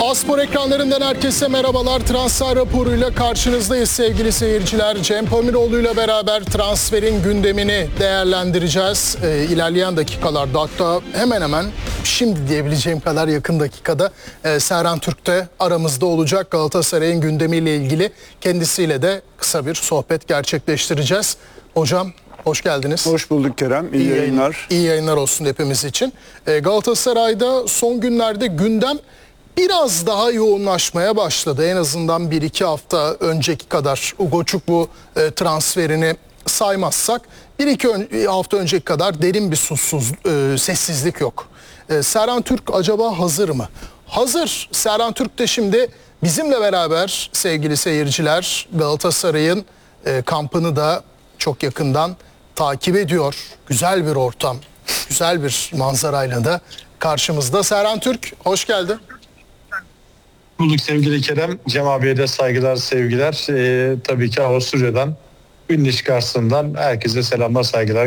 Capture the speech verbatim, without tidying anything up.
A-Spor ekranlarından herkese merhabalar. Transfer raporuyla karşınızdayız sevgili seyirciler. Cem Pamiroğlu ile beraber transferin gündemini değerlendireceğiz. Ee, ilerleyen dakikalarda, hatta hemen hemen şimdi diyebileceğim kadar yakın dakikada e, Serhan Türk de aramızda olacak. Galatasaray'ın gündemiyle ilgili kendisiyle de kısa bir sohbet gerçekleştireceğiz. Hocam hoş geldiniz. Hoş bulduk Kerem. İyi, iyi yayınlar. İyi yayınlar olsun hepimiz için. Ee, Galatasaray'da son günlerde gündem biraz daha yoğunlaşmaya başladı. En azından bir iki hafta önceki kadar Ugo Çukwu e, transferini saymazsak bir iki ön, hafta önceki kadar derin bir susuz, e, sessizlik yok. E, Serhan Türk acaba hazır mı? Hazır. Serhan Türk de şimdi bizimle beraber sevgili seyirciler Galatasaray'ın e, kampını da çok yakından takip ediyor. Güzel bir ortam, güzel bir manzarayla da karşımızda. Serhan Türk, hoş geldin. Bulduk sevgili Kerem. Cem abiye de saygılar, sevgiler. Ee, tabii ki Avusturya'dan, Ünlü karşısından herkese selamlar, saygılar.